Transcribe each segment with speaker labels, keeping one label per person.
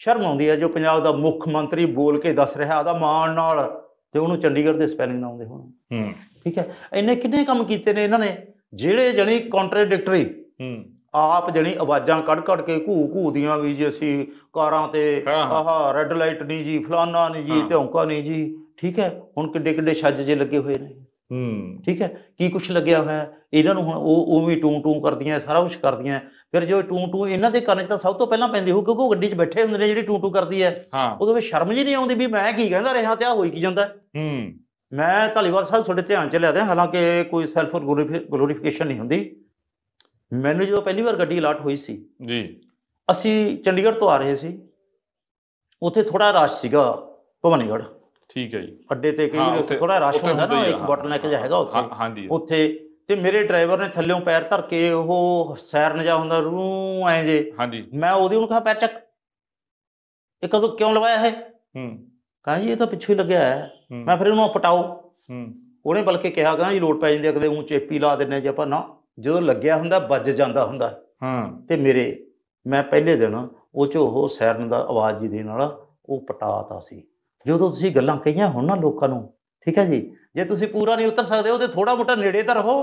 Speaker 1: ਸ਼ਰਮ ਆਉਂਦੀ ਹੈ ਜੋ ਪੰਜਾਬ ਦਾ ਮੁੱਖ ਮੰਤਰੀ ਬੋਲ ਕੇ ਦੱਸ ਰਿਹਾ ਉਹਦਾ ਮਾਣ ਨਾਲ, ਤੇ ਉਹਨੂੰ ਚੰਡੀਗੜ੍ਹ ਦੇ ਸਪੈਲਿੰਗ ਨਾ ਆਉਂਦੇ ਹੋਣ। ਠੀਕ ਹੈ, ਇੰਨੇ ਕਿੰਨੇ ਕੰਮ ਕੀਤੇ ਨੇ ਇਹਨਾਂ ਨੇ ਜਿਹੜੇ ਜਣੀ ਕੰਟਰਾਡਿਕਟਰੀ, ਆਪ ਜਣੀ ਆਵਾਜ਼ਾਂ ਕੱਢ ਕੇ ਘੂ ਦੀਆਂ ਵੀ ਜੀ ਅਸੀਂ ਕਾਰਾਂ ਤੇ ਆਹ ਰੈੱਡ ਲਾਈਟ ਨਹੀਂ ਜੀ, ਫਲਾਨਾ ਨਹੀਂ ਜੀ, ਧੌਂਕਾ ਨਹੀਂ ਜੀ। ਠੀਕ ਹੈ, ਹੁਣ ਕਿੱਡੇ ਛੱਜ ਜੇ ਲੱਗੇ ਹੋਏ ਨੇ। ਠੀਕ ਹੈ, ਕੀ ਕੁਛ ਲੱਗਿਆ ਹੋਇਆ ਇਹਨਾਂ ਨੂੰ। ਹੁਣ ਉਹ ਵੀ ਟੂੰ ਕਰਦੀਆਂ, ਸਾਰਾ ਕੁਛ ਕਰਦੀਆਂ। ਫਿਰ ਜੋ ਟੂੰ ਇਹਨਾਂ ਦੇ ਕੰਨ 'ਚ ਤਾਂ ਸਭ ਤੋਂ ਪਹਿਲਾਂ ਪੈਂਦੀ ਹੋਊ, ਕਿਉਂਕਿ ਉਹ ਗੱਡੀ 'ਚ ਬੈਠੇ ਹੁੰਦੇ ਨੇ ਜਿਹੜੀ ਟੂੰ ਕਰਦੀ ਹੈ। ਉਦੋਂ ਵਿੱਚ ਸ਼ਰਮ ਜਿਹੀ ਨਹੀਂ ਆਉਂਦੀ ਵੀ ਮੈਂ ਕੀ ਕਹਿੰਦਾ ਰਿਹਾ ਤੇ ਆਹ ਹੋਈ ਕੀ ਜਾਂਦਾ। ਮੈਂ ਧਾਲੀਵਾਲ ਸਾਹਿਬ ਤੁਹਾਡੇ ਧਿਆਨ 'ਚ ਲਿਆ ਦਿਆਂ, ਹਾਲਾਂਕਿ ਕੋਈ ਸੈਲਫ ਗਲੋਰੀਫਿਕੇਸ਼ਨ ਨਹੀਂ ਹੁੰਦੀ। ਮੈਨੂੰ ਜਦੋਂ ਪਹਿਲੀ ਵਾਰ ਗੱਡੀ ਅਲਾਟ ਹੋਈ ਸੀ ਜੀ, ਅਸੀਂ ਚੰਡੀਗੜ੍ਹ ਤੋਂ ਆ ਰਹੇ ਸੀ, ਉੱਥੇ ਥੋੜ੍ਹਾ ਰਸ਼ ਸੀਗਾ ਭਵਾਨੀਗੜ੍ਹ। ਠੀਕ ਹੈ ਜੀ, ਅੱਡੇ ਤੇ ਕਈ ਵਾਰੀ ਉੱਥੇ ਥੋੜ੍ਹਾ ਰਸ਼ ਹੁੰਦਾ ਨਾ, ਇੱਕ ਬੋਟਲਨੈਕ ਜਿਹਾ ਹੈਗਾ ਉੱਥੇ। ਤੇ ਮੇਰੇ ਡਰਾਈਵਰ ਨੇ ਥੱਲਿਓਂ ਪੈਰ ਧਰ ਕੇ, ਉਹ ਸੈਰਨ ਜਿਹਾ ਹੁੰਦਾ ਰੂ ਐਂ ਜੇ, ਮੈਂ ਉਹਨੂੰ ਕਿਹਾ ਪੈਰ ਚੱਕ, ਇਹ ਕਦੋਂ ਕਿਉਂ ਲਵਾਇਆ ਹੈ? ਕਹਿੰਦਾ ਜੀ ਇਹ ਤਾਂ ਪਿੱਛੋਂ ਹੀ ਲੱਗਿਆ ਹੈ। ਮੈਂ ਫਿਰ ਇਹਨੂੰ ਪਟਾਓ, ਉਹਨੇ ਬਲਕਿ ਕਿਹਾ ਕਹਿੰਦਾ ਜੀ ਲੋੜ ਪੈ ਜਾਂਦੀ ਹੈ ਕਦੇ, ਉਹ ਚੇਪੀ ਲਾ ਦਿੰਦੇ ਜੇ ਆਪਾਂ। ਨਾ, ਜਦੋਂ ਲੱਗਿਆ ਹੁੰਦਾ ਵੱਜ ਜਾਂਦਾ ਹੁੰਦਾ। ਤੇ ਮੈਂ ਪਹਿਲੇ ਦਿਨ ਉਹ 'ਚ ਉਹ ਸੈਰਨ ਦਾ ਆਵਾਜ਼ ਜੀ ਦੇਣ ਵਾਲਾ ਉਹ ਪਟਾਤਾ ਸੀ। ਜਦੋਂ ਤੁਸੀਂ ਗੱਲਾਂ ਕਹੀਆਂ ਹੁਣ ਨਾ ਲੋਕਾਂ ਨੂੰ, ਠੀਕ ਹੈ ਜੀ, ਜੇ ਤੁਸੀਂ ਪੂਰਾ ਨਹੀਂ ਉਤਰ ਸਕਦੇ ਉਹ ਤੇ ਥੋੜਾ ਮੋਟਾ ਨੇੜੇ ਤਾਂ ਰਹੋ।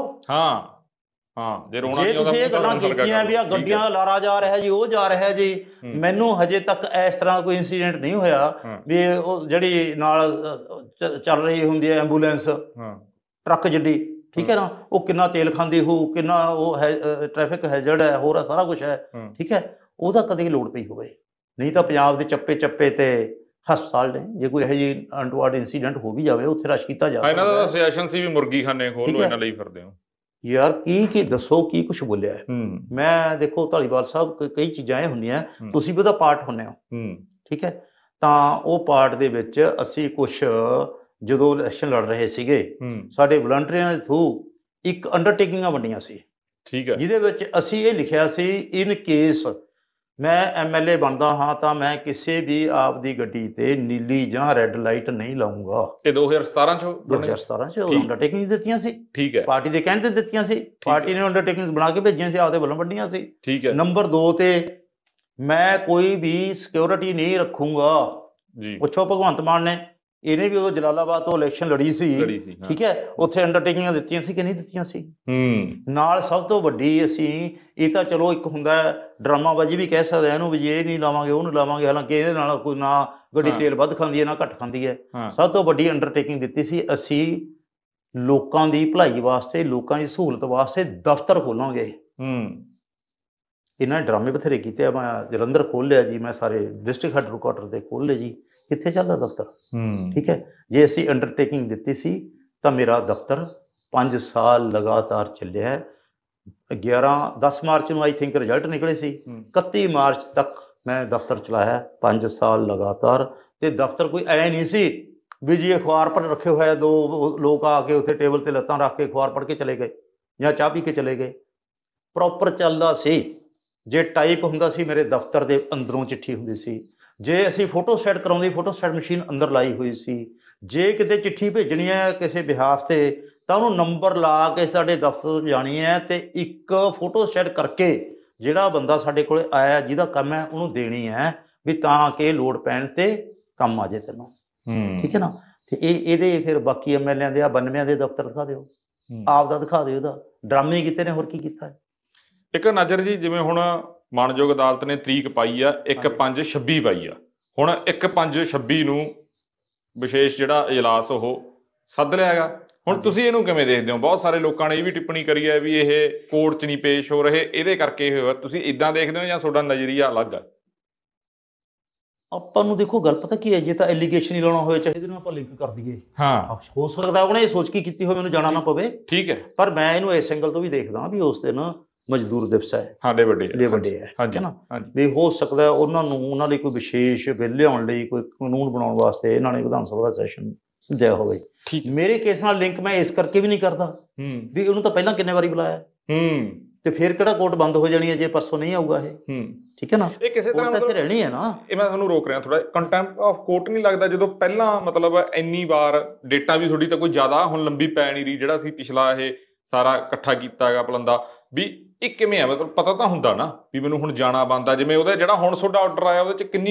Speaker 1: ਜੇ ਤੁਸੀਂ ਇਹ ਗੱਲਾਂ ਕੀਤੀਆਂ ਵੀ ਆ ਗੱਡੀਆਂ ਦਾ ਲਾਰਾ ਜਾ ਰਿਹਾ ਜੀ, ਉਹ ਜਾ ਰਿਹਾ ਜੀ, ਮੈਨੂੰ ਹਜੇ ਤੱਕ ਇਸ ਤਰ੍ਹਾਂ ਕੋਈ ਇੰਸੀਡੈਂਟ ਨਹੀਂ ਹੋਇਆ ਵੀ ਉਹ ਜਿਹੜੀ ਨਾਲ ਚੱਲ ਰਹੀ ਹੁੰਦੀ ਹੈ ਐਂਬੂਲੈਂਸ ਟਰੱਕ ਜਿੱਡੀ, ਠੀਕ ਹੈ ਨਾ, ਉਹ ਕਿੰਨਾ ਤੇਲ ਖਾਂਦੀ ਹੋਊ, ਕਿੰਨਾ ਉਹ ਹੈ ਟ੍ਰੈਫਿਕ ਹੈਜ਼ਰਡ ਹੈ, ਹੋਰ ਸਾਰਾ ਕੁਛ ਹੈ। ਠੀਕ ਹੈ, ਉਹਦਾ ਕਦੇ ਲੋੜ ਪਈ ਹੋਵੇ। ਨਹੀਂ ਤਾਂ ਪੰਜਾਬ ਦੇ ਚੱਪੇ ਤੇ ਹਸਪਤਾਲ ਨੇ, ਜੇ ਕੋਈ ਇਹੋ ਜਿਹੀ ਅਨਟੋਵਰਡ ਇੰਸੀਡੈਂਟ ਹੋ ਵੀ ਜਾਵੇ ਉੱਥੇ ਰਸ਼ ਕੀਤਾ ਜਾ ਸਕਦਾ। ਇਹਨਾਂ ਦਾ ਸੁਜੈਸ਼ਨ ਸੀ ਵੀ ਮੁਰਗੀ ਖਾਨੇ ਖੋਲ ਲਓ, ਇਹਨਾਂ ਲਈ ਫਿਰਦੇ ਹੋ ਯਾਰ। ਕੀ ਦੱਸੋ ਕੀ ਕੁਛ ਬੋਲਿਆ। ਮੈਂ ਦੇਖੋ ਧਾਲੀਵਾਲ ਸਾਹਿਬ, ਕਈ ਚੀਜ਼ਾਂ ਇਹ ਹੁੰਦੀਆਂ ਤੁਸੀਂ ਵੀ ਉਹਦਾ ਪਾਰਟ ਹੁੰਦੇ ਹੋ। ਠੀਕ ਹੈ, ਤਾਂ ਉਹ ਪਾਰਟ ਦੇ ਵਿੱਚ ਅਸੀਂ ਕੁਛ ਜਦੋਂ ਇਲੈਕਸ਼ਨ ਲੜ ਰਹੇ ਸੀਗੇ, ਸਾਡੇ ਵਲੰਟੀਅਰਾਂ ਦੇ ਥਰੂ ਇੱਕ ਅੰਡਰਟੇਕਿੰਗਾਂ ਵੰਡੀਆਂ ਸੀ। ਠੀਕ ਹੈ, ਜਿਹਦੇ ਵਿੱਚ ਅਸੀਂ ਇਹ ਲਿਖਿਆ ਸੀ, ਇਨ ਕੇਸ ਮੈਂ MLA ਬਣਦਾ ਹਾਂ ਤਾਂ ਮੈਂ ਕਿਸੇ ਵੀ ਆਪਦੀ ਗੱਡੀ ਤੇ ਨੀਲੀ ਜਾਂ ਰੈੱਡ ਲਾਈਟ ਨਹੀਂ ਲਾਊਂਗਾ। ਇਹ 2017 'ਚ ਅੰਡਰਟੇਕਿੰਗ ਦਿੱਤੀਆਂ ਸੀ। ਠੀਕ ਹੈ, ਪਾਰਟੀ ਦੇ ਕਹਿਣ ਤੇ ਦਿੱਤੀਆਂ ਸੀ, ਪਾਰਟੀ ਨੇ ਅੰਡਰਟੇਕਿੰਗ ਬਣਾ ਕੇ ਭੇਜੀਆਂ ਸੀ, ਆਪਦੇ ਵੱਲੋਂ ਵੱਡੀਆਂ ਸੀ। ਠੀਕ ਹੈ, ਨੰਬਰ 2 ਤੇ ਮੈਂ ਕੋਈ ਵੀ ਸਿਕਿਉਰਿਟੀ ਨਹੀਂ ਰੱਖੂੰਗਾ। ਪੁੱਛੋ ਭਗਵੰਤ ਮਾਨ ਨੇ, ਇਹਨੇ ਵੀ ਉਦੋਂ ਜਲਾਲਾਬਾਦ ਤੋਂ ਇਲੈਕਸ਼ਨ ਲੜੀ ਸੀ। ਠੀਕ ਹੈ, ਉੱਥੇ ਅੰਡਰਟੇਕਿੰਗਾਂ ਦਿੱਤੀਆਂ ਸੀ ਕਿ ਨਹੀਂ ਦਿੱਤੀਆਂ ਸੀ। ਨਾਲ ਸਭ ਤੋਂ ਵੱਡੀ ਅਸੀਂ, ਇਹ ਤਾਂ ਚਲੋ ਇੱਕ ਹੁੰਦਾ ਡਰਾਮਾਬਾਜੀ ਵੀ ਕਹਿ ਸਕਦੇ ਇਹਨੂੰ, ਵੀ ਜੇ ਇਹ ਨਹੀਂ ਲਾਵਾਂਗੇ ਉਹ ਨਹੀਂ ਲਾਵਾਂਗੇ, ਹਾਲਾਂਕਿ ਇਹਦੇ ਨਾਲ ਕੋਈ ਨਾ ਗੱਡੀ ਤੇਲ ਵੱਧ ਖਾਂਦੀ ਹੈ ਨਾ ਘੱਟ ਖਾਂਦੀ ਹੈ। ਸਭ ਤੋਂ ਵੱਡੀ ਅੰਡਰਟੇਕਿੰਗ ਦਿੱਤੀ ਸੀ, ਅਸੀਂ ਲੋਕਾਂ ਦੀ ਭਲਾਈ ਵਾਸਤੇ, ਲੋਕਾਂ ਦੀ ਸਹੂਲਤ ਵਾਸਤੇ ਦਫ਼ਤਰ ਖੋਲਾਂਗੇ। ਇਹਨਾਂ ਨੇ ਡਰਾਮੇ ਬਥੇਰੇ ਕੀਤੇ ਆ। ਮੈਂ ਜਲੰਧਰ ਖੋਲ੍ਹ ਲਿਆ ਜੀ, ਮੈਂ ਸਾਰੇ ਡਿਸਟ੍ਰਿਕਟ ਹੈਡਕੁਆਟਰ 'ਤੇ ਖੋਲ੍ਹ ਲਏ ਜੀ, ਕਿੱਥੇ ਚੱਲਦਾ ਦਫ਼ਤਰ। ਠੀਕ ਹੈ, ਜੇ ਅਸੀਂ ਅੰਡਰਟੇਕਿੰਗ ਦਿੱਤੀ ਸੀ ਤਾਂ ਮੇਰਾ ਦਫ਼ਤਰ 5 ਸਾਲ ਲਗਾਤਾਰ ਚੱਲਿਆ। 10 ਮਾਰਚ ਨੂੰ ਆਈ ਥਿੰਕ ਰਿਜ਼ਲਟ ਨਿਕਲੇ ਸੀ, 31 ਮਾਰਚ ਤੱਕ ਮੈਂ ਦਫ਼ਤਰ ਚਲਾਇਆ 5 ਸਾਲ ਲਗਾਤਾਰ। ਤੇ ਦਫ਼ਤਰ ਕੋਈ ਐ ਨਹੀਂ ਸੀ ਵੀ ਜੀ ਅਖਬਾਰ ਪੜ੍ਹ ਰੱਖੇ ਹੋਇਆ, 2 ਲੋਕ ਆ ਕੇ ਉੱਥੇ ਟੇਬਲ 'ਤੇ ਲੱਤਾਂ ਰੱਖ ਕੇ ਅਖਬਾਰ ਪੜ੍ਹ ਕੇ ਚਲੇ ਗਏ ਜਾਂ ਚਾਹ ਪੀ ਕੇ ਚਲੇ ਗਏ। ਪ੍ਰੋਪਰ ਚੱਲਦਾ ਸੀ। ਜੇ ਟਾਈਪ ਹੁੰਦਾ ਸੀ, ਮੇਰੇ ਦਫ਼ਤਰ ਦੇ ਅੰਦਰੋਂ ਚਿੱਠੀ ਹੁੰਦੀ ਸੀ। ਜੇ ਅਸੀਂ ਫੋਟੋ ਸਟੇਟ ਕਰਾਉਂਦੇ, ਫੋਟੋ ਸਟੇਟ ਮਸ਼ੀਨ ਅੰਦਰ ਲਾਈ ਹੋਈ ਸੀ। ਜੇ ਕਿਤੇ ਚਿੱਠੀ ਭੇਜਣੀ ਹੈ ਕਿਸੇ ਬਿਹਾਫ 'ਤੇ ਤਾਂ ਉਹਨੂੰ ਨੰਬਰ ਲਾ ਕੇ ਸਾਡੇ ਦਫ਼ਤਰ ਜਾਣੀ ਹੈ, ਅਤੇ ਇੱਕ ਫੋਟੋ ਸਟੇਟ ਕਰਕੇ ਜਿਹੜਾ ਬੰਦਾ ਸਾਡੇ ਕੋਲ ਆਇਆ ਜਿਹਦਾ ਕੰਮ ਹੈ ਉਹਨੂੰ ਦੇਣੀ ਹੈ, ਵੀ ਤਾਂ ਕਿ ਲੋੜ ਪੈਣ 'ਤੇ ਕੰਮ ਆ ਜਾਏ ਤੈਨੂੰ। ਠੀਕ ਹੈ ਨਾ। ਅਤੇ ਇਹਦੇ ਫਿਰ ਬਾਕੀ MLA ਦੇ 92 ਦੇ ਦਫ਼ਤਰ ਦਿਖਾ ਦਿਓ, ਆਪ ਦਾ ਦਿਖਾ ਦਿਓ, ਉਹਦਾ ਡਰਾਮੇ ਕੀਤੇ ਨੇ, ਹੋਰ ਕੀ ਕੀਤਾ। ਇੱਕ ਨਜ਼ਰ ਜੀ, ਜਿਵੇਂ ਹੁਣ ਮਾਣਯੋਗ ਅਦਾਲਤ ਨੇ ਤਰੀਕ ਪਾਈ ਆ 1/5/26 ਪਾਈ ਆ, ਹੁਣ 1/5/26 ਨੂੰ ਵਿਸ਼ੇਸ਼ ਜਿਹੜਾ ਇਜਲਾਸ ਉਹ ਸੱਦ ਲਿਆ ਹੈਗਾ। ਹੁਣ ਤੁਸੀਂ ਇਹਨੂੰ ਕਿਵੇਂ ਦੇਖਦੇ ਹੋ? ਬਹੁਤ ਸਾਰੇ ਲੋਕਾਂ ਨੇ ਇਹ ਵੀ ਟਿੱਪਣੀ ਕਰੀ ਹੈ ਵੀ ਇਹ ਕੋਰਟ 'ਚ ਨਹੀਂ ਪੇਸ਼ ਹੋ ਰਹੇ, ਇਹਦੇ ਕਰਕੇ ਇਹ ਹੋਇਆ। ਤੁਸੀਂ ਇੱਦਾਂ ਦੇਖਦੇ ਹੋ ਜਾਂ ਤੁਹਾਡਾ ਨਜ਼ਰੀਆ ਅਲੱਗ ਆ? ਆਪਾਂ ਨੂੰ ਦੇਖੋ ਗੱਲ ਪਤਾ ਕੀ ਹੈ, ਜੇ ਤਾਂ ਐਲੀਗੇਸ਼ਨ ਹੀ ਲਾਉਣਾ ਹੋਵੇ ਚਾਹੇ ਇਹਦੇ ਨਾਲ ਆਪਾਂ ਲਿੰਕ ਕਰ ਦਈਏ, ਹੋ ਸਕਦਾ ਉਹਨੇ ਇਹ ਸੋਚ ਕੇ ਕੀਤੀ ਹੋਵੇ ਮੈਨੂੰ ਜਾਣਾ ਨਾ ਪਵੇ। ਠੀਕ ਹੈ, ਪਰ ਮੈਂ ਇਹਨੂੰ ਇਸ ਐਂਗਲ ਤੋਂ ਵੀ ਦੇਖਦਾ ਵੀ ਉਸ ਦਿਨ ਮਜ਼ਦੂਰ ਦਿਵਸ ਹੈ, ਲੇਬਰ ਡੇ ਹੈ, ਠੀਕ ਹੈ ਨਾ। ਵੀ ਹੋ ਸਕਦਾ ਉਹਨਾਂ ਨੂੰ, ਉਹਨਾਂ ਲਈ ਕੋਈ ਵਿਸ਼ੇਸ਼ ਬਿੱਲ ਲਿਆਉਣ ਲਈ, ਕੋਈ ਕਾਨੂੰਨ ਬਣਾਉਣ ਵਾਸਤੇ ਇਹਨਾਂ ਨੇ ਵਿਧਾਨ ਸਭਾ ਦਾ ਸੈਸ਼ਨ ਸੱਦਿਆ ਹੋਵੇ। ਮੇਰੇ ਕੇਸ ਨਾਲ ਲਿੰਕ ਮੈਂ ਇਸ ਕਰਕੇ ਵੀ ਨਹੀਂ ਕਰਦਾ ਵੀ ਉਹਨੂੰ ਤਾਂ ਪਹਿਲਾਂ ਕਿੰਨੇ ਵਾਰੀ ਬੁਲਾਇਆ, ਤੇ ਫਿਰ ਕਿਹੜਾ ਕੋਰਟ ਬੰਦ ਹੋ ਜਾਣੀ ਹੈ ਜੇ ਪਰਸੋਂ ਨਹੀਂ ਆਊਗਾ ਇਹ। ਠੀਕ ਹੈ ਨਾ, ਇਹ ਕਿਸੇ ਤਰ੍ਹਾਂ ਇੱਥੇ ਰਹਿਣੀ ਹੈ ਨਾ। ਇਹ ਮੈਂ ਤੁਹਾਨੂੰ ਰੋਕ ਰਿਹਾ ਥੋੜਾ, ਕੰਟੈਂਪਟ ਆਫ ਕੋਰਟ ਨਹੀਂ ਲੱਗਦਾ ਜਦੋਂ ਪਹਿਲਾਂ ਮਤਲਬ ਇੰਨੀ ਵਾਰ ਡੇਟਾਂ ਵੀ ਤੁਹਾਡੀ ਤਾਂ ਕੋਈ ਜ਼ਿਆਦਾ ਹੁਣ ਲੰਬੀ ਪੈ ਨਹੀਂ ਰਹੀ, ਜਿਹੜਾ ਅਸੀਂ ਪਿਛਲਾ ਇਹ ਸਾਰਾ ਇਕੱਠਾ ਕੀਤਾ ਹੈਗਾ ਪਲੰਦਾ, ਵੀ ਇਹ ਕਿਵੇਂ ਆ? ਮਤਲਬ ਪਤਾ ਤਾਂ ਹੁੰਦਾ ਨਾ ਵੀ ਮੈਨੂੰ ਹੁਣ ਜਾਣਾ ਬਣਦਾ। ਜਿਵੇਂ ਉਹਦਾ ਜਿਹੜਾ ਹੁਣ ਤੁਹਾਡਾ ਆਰਡਰ ਆਇਆ ਉਹਦੇ 'ਚ ਕਿੰਨੀ